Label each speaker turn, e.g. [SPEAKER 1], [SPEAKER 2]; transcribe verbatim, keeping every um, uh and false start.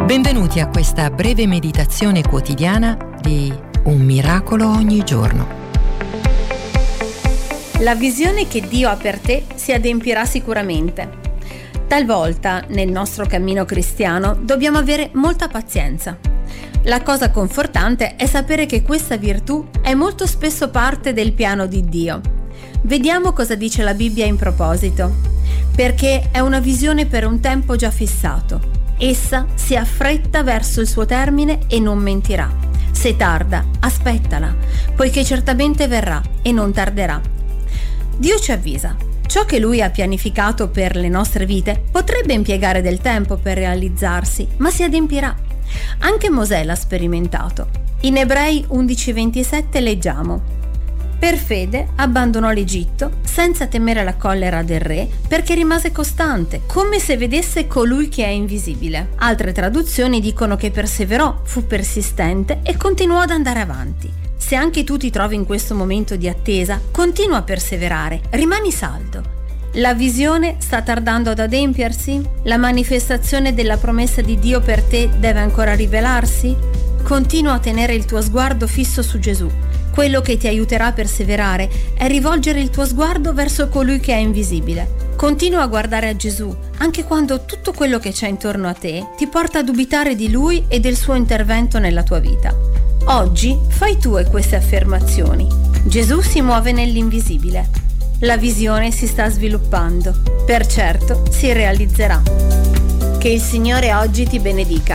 [SPEAKER 1] Benvenuti a questa breve meditazione quotidiana di Un miracolo ogni giorno.
[SPEAKER 2] La visione che Dio ha per te si adempirà sicuramente. Talvolta, nel nostro cammino cristiano, dobbiamo avere molta pazienza. La cosa confortante è sapere che questa virtù è molto spesso parte del piano di Dio. Vediamo cosa dice la Bibbia in proposito. Perché è una visione per un tempo già fissato. Essa si affretta verso il suo termine e non mentirà. Se tarda, aspettala, poiché certamente verrà e non tarderà. Dio ci avvisa. Ciò che Lui ha pianificato per le nostre vite potrebbe impiegare del tempo per realizzarsi, ma si adempirà. Anche Mosè l'ha sperimentato. In Ebrei undici ventisette leggiamo: Per fede abbandonò l'Egitto senza temere la collera del re, perché rimase costante, come se vedesse colui che è invisibile. Altre traduzioni dicono che perseverò, fu persistente e continuò ad andare avanti. Se anche tu ti trovi in questo momento di attesa, continua a perseverare, rimani saldo. La visione sta tardando ad adempiersi? La manifestazione della promessa di Dio per te deve ancora rivelarsi? Continua a tenere il tuo sguardo fisso su Gesù. Quello che ti aiuterà a perseverare è rivolgere il tuo sguardo verso colui che è invisibile. Continua a guardare a Gesù, anche quando tutto quello che c'è intorno a te ti porta a dubitare di Lui e del suo intervento nella tua vita. Oggi fai tue queste affermazioni. Gesù si muove nell'invisibile. La visione si sta sviluppando. Per certo si realizzerà. Che il Signore oggi ti benedica.